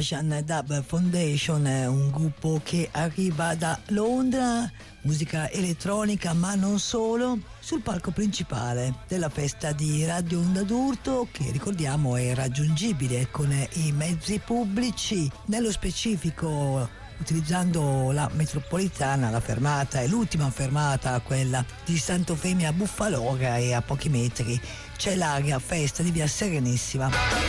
Asian Dub Foundation, un gruppo che arriva da Londra, musica elettronica ma non solo, sul palco principale della festa di Radio Onda d'Urto, che ricordiamo è raggiungibile con i mezzi pubblici, nello specifico utilizzando la metropolitana. La fermata è l'ultima fermata, quella di Sant'Eufemia a Buffalora, e a pochi metri c'è l'area festa di Via Serenissima.